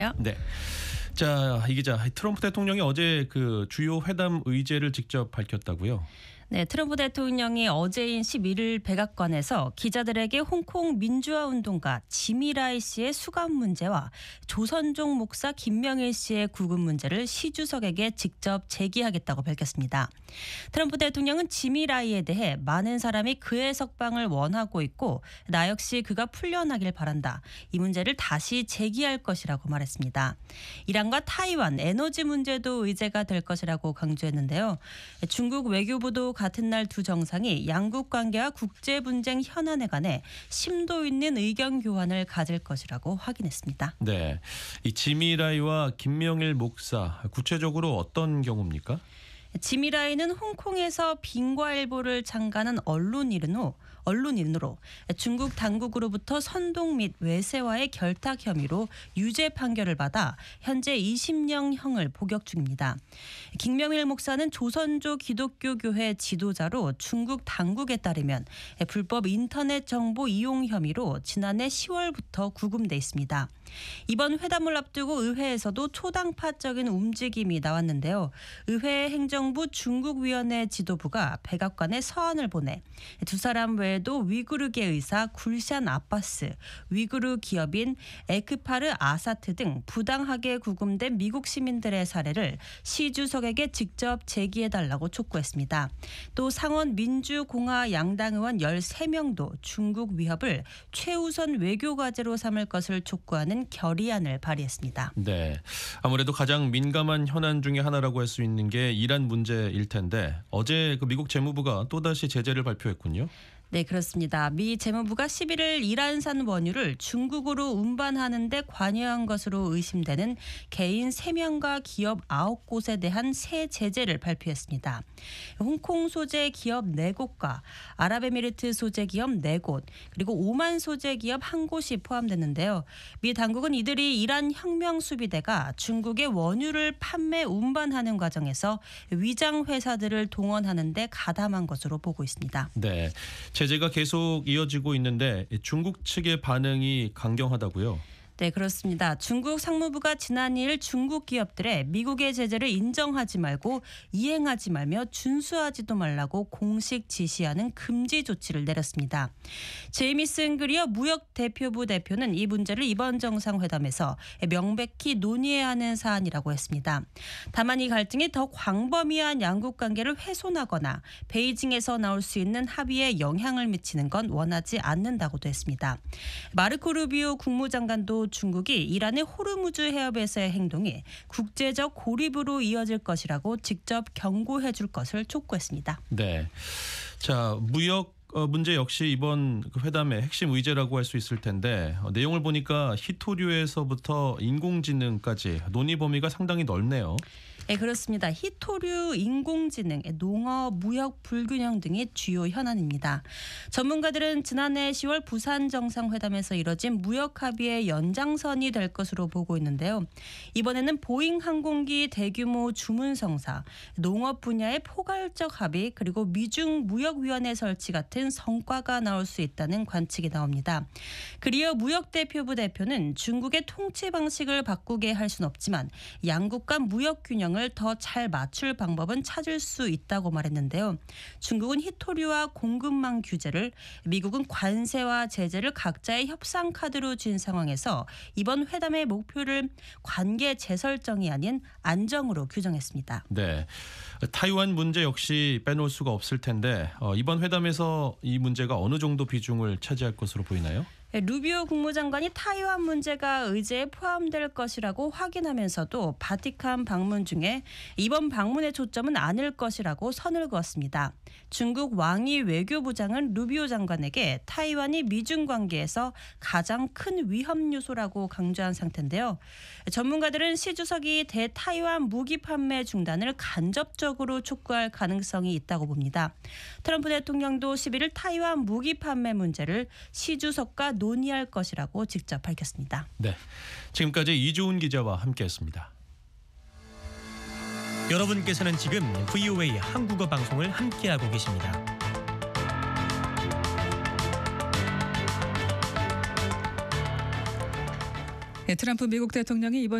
네. 자, 이 기자, 트럼프 대통령이 어제 그 주요 회담 의제를 직접 밝혔다고요? 네, 트럼프 대통령이 어제인 11일 백악관에서 기자들에게 홍콩 민주화 운동가 지미 라이 씨의 수감 문제와 조선족 목사 김명일 씨의 구금 문제를 시 주석에게 직접 제기하겠다고 밝혔습니다. 트럼프 대통령은 지미 라이에 대해 많은 사람이 그의 석방을 원하고 있고 나 역시 그가 풀려나길 바란다. 이 문제를 다시 제기할 것이라고 말했습니다. 이란과 타이완, 에너지 문제도 의제가 될 것이라고 강조했는데요. 중국 외교부도 같은 날 두 정상이 양국 관계와 국제 분쟁 현안에 관해 심도 있는 의견 교환을 가질 것이라고 확인했습니다. 네, 이 지미 라이와 김명일 목사 구체적으로 어떤 경우입니까? 지미 라이는 홍콩에서 빙과일보를 창간한 언론인으로 중국 당국으로부터 선동 및 외세와의 결탁 혐의로 유죄 판결을 받아 현재 20년형을 복역 중입니다. 김명일 목사는 조선족 기독교 교회 지도자로 중국 당국에 따르면 불법 인터넷 정보 이용 혐의로 지난해 10월부터 구금돼 있습니다. 이번 회담을 앞두고 의회에서도 초당파적인 움직임이 나왔는데요. 의회 행정부 중국위원회 지도부가 백악관에 서한을 보내 두 사람 외에도 위구르계 의사 굴샨 아바스, 위구르 기업인 에크파르 아사트 등 부당하게 구금된 미국 시민들의 사례를 시 주석에게 직접 제기해달라고 촉구했습니다. 또 상원 민주공화 양당 의원 13명도 중국 위협을 최우선 외교 과제로 삼을 것을 촉구하는 결의안을 발의했습니다. 네, 아무래도 가장 민감한 현안 중에 하나라고 할 수 있는 게 이란 문제일 텐데 어제 그 미국 재무부가 또다시 제재를 발표했군요. 네, 그렇습니다. 미 재무부가 11일 이란산 원유를 중국으로 운반하는 데 관여한 것으로 의심되는 개인 3명과 기업 9곳에 대한 새 제재를 발표했습니다. 홍콩 소재 기업 4곳과 아랍에미리트 소재 기업 4곳, 그리고 오만 소재 기업 1곳이 포함됐는데요. 미 당국은 이들이 이란 혁명 수비대가 중국의 원유를 판매 운반하는 과정에서 위장 회사들을 동원하는 데 가담한 것으로 보고 있습니다. 네. 제재가 계속 이어지고 있는데 중국 측의 반응이 강경하다고요? 네, 그렇습니다. 중국 상무부가 지난 2일 중국 기업들의 미국의 제재를 인정하지 말고 이행하지 말며 준수하지도 말라고 공식 지시하는 금지 조치를 내렸습니다. 제이미슨 그리어 무역 대표부 대표는 이 문제를 이번 정상회담에서 명백히 논의해야 하는 사안이라고 했습니다. 다만 이 갈등이 더 광범위한 양국 관계를 훼손하거나 베이징에서 나올 수 있는 합의에 영향을 미치는 건 원하지 않는다고도 했습니다. 마르코 루비오 국무장관도 중국이 이란의 호르무즈 해협에서의 행동이 국제적 고립으로 이어질 것이라고 직접 경고해 줄 것을 촉구했습니다. 네. 자, 무역 문제 역시 이번 회담의 핵심 의제라고 할 수 있을 텐데 내용을 보니까 히토류에서부터 인공지능까지 논의 범위가 상당히 넓네요. 네, 그렇습니다. 히토류, 인공지능, 농업, 무역 불균형 등이 주요 현안입니다. 전문가들은 지난해 10월 부산 정상회담에서 이뤄진 무역 합의의 연장선이 될 것으로 보고 있는데요. 이번에는 보잉 항공기 대규모 주문 성사, 농업 분야의 포괄적 합의, 그리고 미중 무역위원회 설치 같은 성과가 나올 수 있다는 관측이 나옵니다. 그리어 무역대표부 대표는 중국의 통치 방식을 바꾸게 할 수는 없지만 양국 간 무역 균형을 더 잘 맞출 방법은 찾을 수 있다고 말했는데요. 중국은 히토류와 공급망 규제를, 미국은 관세와 제재를 각자의 협상 카드로 쥔 상황에서 이번 회담의 목표를 관계 재설정이 아닌 안정으로 규정했습니다. 네, 타이완 문제 역시 빼놓을 수가 없을 텐데 이번 회담에서 이 문제가 어느 정도 비중을 차지할 것으로 보이나요? 루비오 국무장관이 타이완 문제가 의제에 포함될 것이라고 확인하면서도 바티칸 방문 중에 이번 방문의 초점은 아닐 것이라고 선을 그었습니다. 중국 왕이 외교부장은 루비오 장관에게 타이완이 미중 관계에서 가장 큰 위험 요소라고 강조한 상태인데요. 전문가들은 시 주석이 대타이완 무기 판매 중단을 간접적으로 촉구할 가능성이 있다고 봅니다. 트럼프 대통령도 11일 타이완 무기 판매 문제를 시 주석과 논의할 것이라고 직접 밝혔습니다. 네, 지금까지 이주훈 기자와 함께했습니다. 여러분께서는 지금 VOA 한국어 방송을 함께하고 계십니다. 트럼프 미국 대통령이 이번